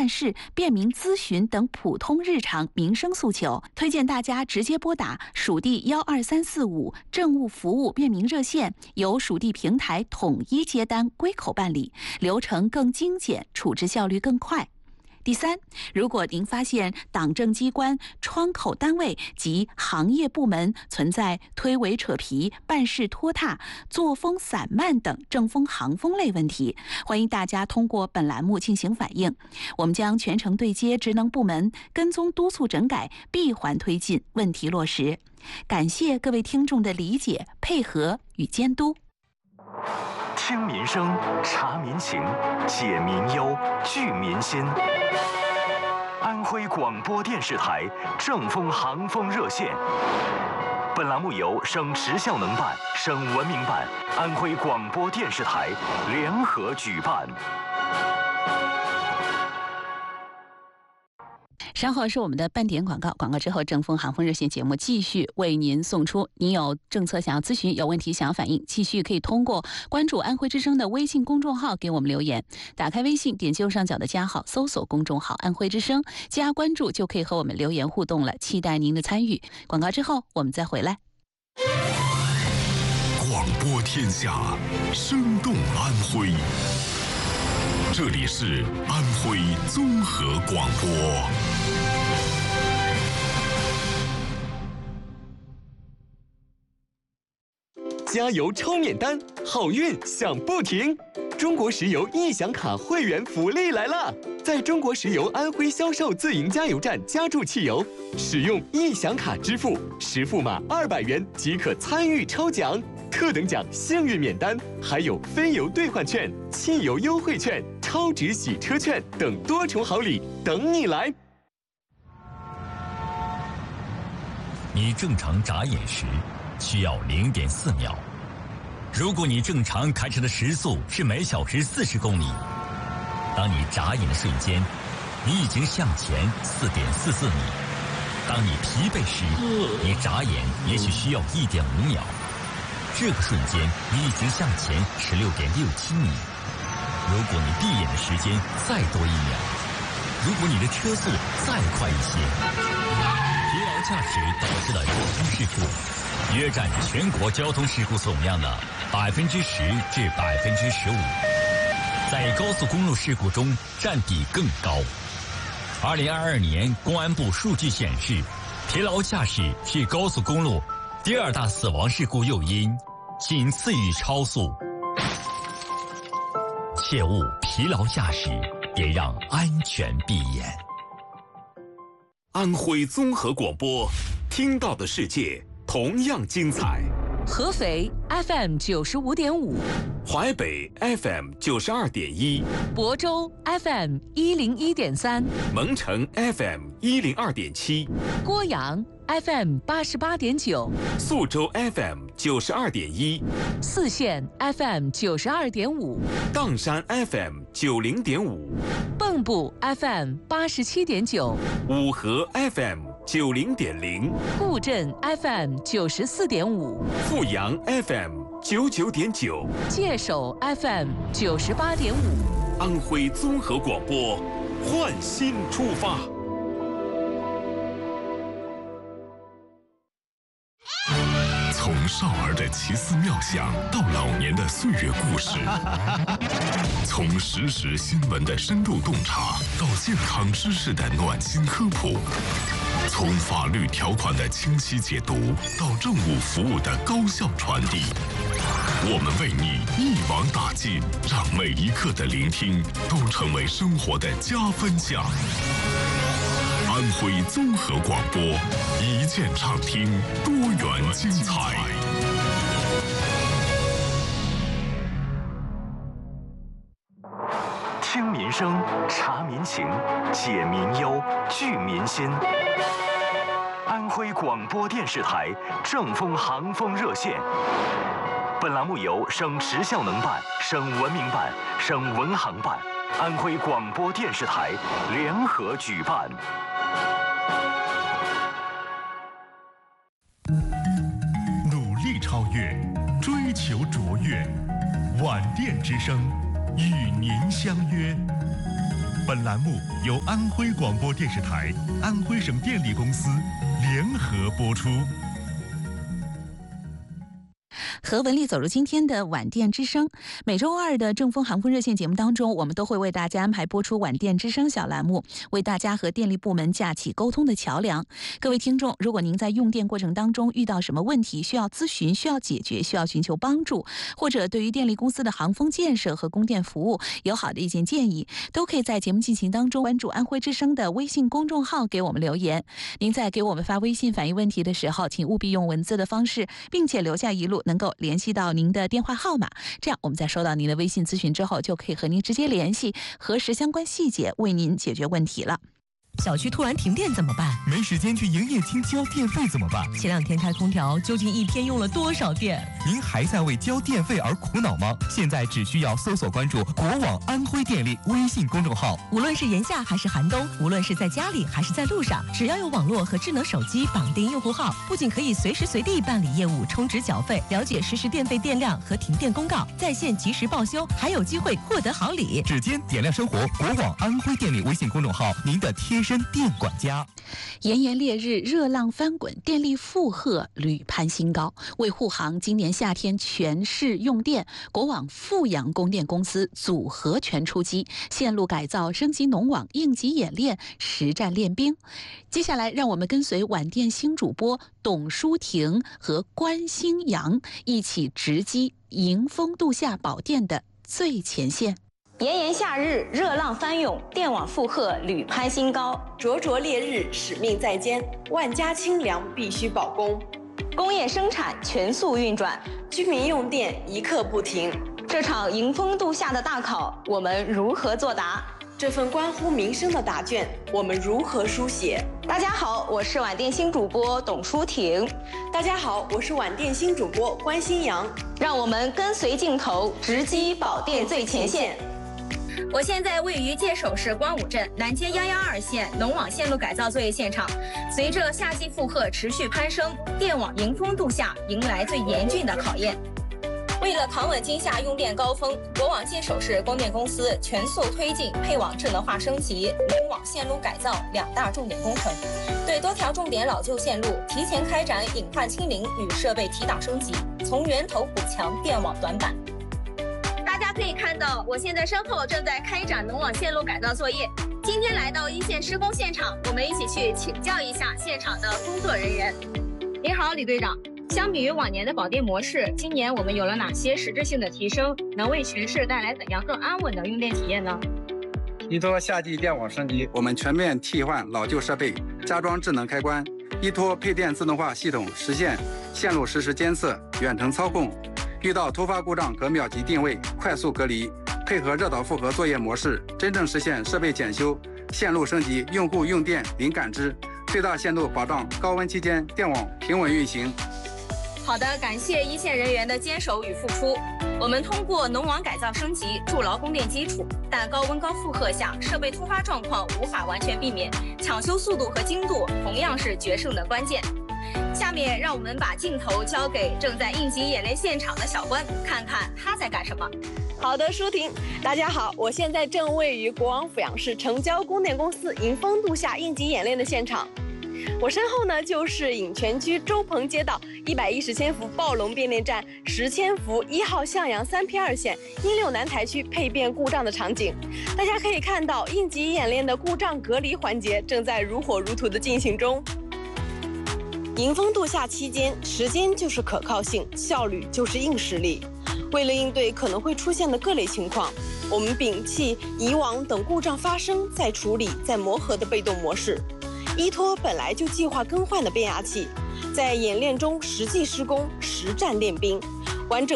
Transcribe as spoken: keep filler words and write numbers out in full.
事、便民咨询等普通日常民生诉求，推荐大家直接拨打属地幺二三四五政务服务便民热线，由属地平台统一接单归口办理，流程更精简，处置效率更快。第三，如果您发现党政机关、窗口单位及行业部门存在推诿扯皮、办事拖沓、作风散漫等政风行风类问题，欢迎大家通过本栏目进行反映，我们将全程对接职能部门，跟踪督促整改，闭环推进，问题落实。感谢各位听众的理解、配合与监督。 听民生，察民情，解民忧，聚民心。安徽广播电视台政风行风热线。本栏目由省时效能办、省文明办、安徽广播电视台联合举办。 稍后是我们的半点广告，广告之后政风行风热线节目继续为您送出。您有政策想要咨询，有问题想要反映，继续可以通过关注安徽之声的微信公众号给我们留言。打开微信，点击右上角的加号，搜索公众号安徽之声，加关注就可以和我们留言互动了，期待您的参与。广告之后我们再回来。 广播天下，生动安徽。这里是安徽综合广播。 加油抽免单，好运享不停！中国石油易享卡会员福利来了！在中国石油安徽销售自营加油站加注汽油，使用易享卡支付，实付码二百元即可参与抽奖。特等奖幸运免单，还有非油兑换券、汽油优惠券、超值洗车券等多重好礼等你来。 你正常眨眼时需要零点四秒，如果你正常开车的时速是每小时四十公里，当你眨眼的瞬间，你已经向前四点四四米。当你疲惫时，你眨眼也许需要一点五秒。这个瞬间，你已经向前十六点六七米。如果你闭眼的时间再多一秒，如果你的车速再快一些，疲劳驾驶导致的交通事故，约占全国交通事故总量的百分之十至百分之十五，在高速公路事故中占比更高。二零二二年公安部数据显示，疲劳驾驶是高速公路第二大死亡事故诱因，仅次于超速。切勿疲劳驾驶，别让安全闭眼。 安徽综合广播，听到的世界同样精彩。 合肥 F M 九十五点五， 淮北 F M 九十二点一， 亳州 F M 一零一点三， 蒙城 F M 一零二点七， 郭阳 F M 八十八点九， 宿州 F M 九十二点一， 泗县 F M 九十二点五， 砀山 F M 九零点五， 蚌埠 F M 八十七点九， 五河 F M 九零点零， 固镇 F M 九十四点五， 阜阳 F M 九九点九， 界首 F M 九十八点五。 安徽综合广播，焕新出发。从少儿的奇思妙想到老年的岁月故事，从实时新闻的深度洞察到健康知识的暖心科普，从法律条款的清晰解读到政务服务的高效传递，我们为你一网打尽，让每一刻的聆听都成为生活的加分项。安徽综合广播，一键畅听，多元精彩。 听民生，察民情，解民忧，聚民心。安徽广播电视台政风行风热线。本栏目由省时效能办、省文明办、省文行办、安徽广播电视台联合举办。 努力超越，追求卓越，晚电之声与您相约。 本栏目由安徽广播电视台、安徽省电力公司联合播出。 和文丽走入今天的晚电之声，每周二的正风航风热线节目当中，我们都会为大家安排播出晚电之声小栏目，为大家和电力部门架起沟通的桥梁。各位听众，如果您在用电过程当中遇到什么问题，需要咨询、需要解决、需要寻求帮助，或者对于电力公司的航风建设和供电服务有好的意见建议，都可以在节目进行当中关注安徽之声的微信公众号给我们留言。您在给我们发微信反映问题的时候，请务必用文字的方式，并且留下一路能够联系到您的电话号码，这样我们在收到您的微信咨询之后，就可以和您直接联系，核实相关细节，为您解决问题了。 小区突然停电怎么办？ 没时间去营业厅交电费怎么办？ 前两天开空调，究竟一天用了多少电？ 您还在为交电费而苦恼吗？现在只需要搜索关注国网安徽电力微信公众号。 无论是炎夏还是寒冬，无论是在家里还是在路上，只要有网络和智能手机绑定用户号，不仅可以随时随地办理业务、充值缴费、了解实时电费电量和停电公告，在线及时报修，还有机会获得好礼。 指尖点亮生活，国网安徽电力微信公众号，您的贴身电管家。 炎炎烈日，热浪翻滚，电力负荷屡攀新高。为护航今年夏天全市用电，国网阜阳供电公司组合拳出击，线路改造、升级农网、应急演练、实战练兵。接下来，让我们跟随晚电新主播董淑婷和关新阳一起直击迎风度夏保电的最前线。 炎炎夏日，热浪翻涌，电网负荷屡攀新高。 灼灼烈日，使命在肩，万家清凉必须保供。 工业生产全速运转， 居民用电一刻不停。 这场迎风度夏的大考，我们如何作答？ 这份关乎民生的答卷，我们如何书写？ 大家好，我是晚电新主播董淑婷。 大家好，我是晚电新主播关新阳。 让我们跟随镜头，直击保电最前线。 我现在位于界首市光武镇南街幺幺二线农网线路改造作业现场。随着夏季负荷持续攀升，电网迎风度夏迎来最严峻的考验。为了扛稳今夏用电高峰，国网界首市供电公司全速推进配网智能化升级、农网线路改造两大重点工程，对多条重点老旧线路提前开展隐患清零与设备提档升级，从源头补强电网短板。大家可以看到，我现在身后正在开展农网线路改造作业。今天来到一线施工现场，我们一起去请教一下现场的工作人员。您好，李队长。相比于往年的保电模式，今年我们有了哪些实质性的提升，能为全市带来怎样更安稳的用电体验呢？ 依托夏季电网升级，我们全面替换老旧设备，加装智能开关，依托配电自动化系统实现线路实时监测、远程操控。遇到突发故障可秒级定位、快速隔离，配合热岛复合作业模式，真正实现设备检修、线路升级、用户用电零感知，最大限度保障高温期间电网平稳运行。 好的，感谢一线人员的坚守与付出。我们通过农网改造升级，筑牢供电基础，但高温高负荷下，设备突发状况无法完全避免，抢修速度和精度同样是决胜的关键。下面让我们把镜头交给正在应急演练现场的小关，看看他在干什么。 好的，舒婷，大家好，我现在正位于国网阜阳市城郊供电公司迎风度夏应急演练的现场。我身后呢，就是颍泉区周鹏街道一百一十千伏暴龙变电站十千伏一号向阳三 P 二线一六南台区配变故障的场景。大家可以看到，应急演练的故障隔离环节正在如火如荼的进行中。迎风度夏期间，时间就是可靠性，效率就是硬实力。为了应对可能会出现的各类情况，我们摒弃以往等故障发生再处理再磨合的被动模式，依托本来就计划更换的变压器，在演练中实际施工、实战练兵，完整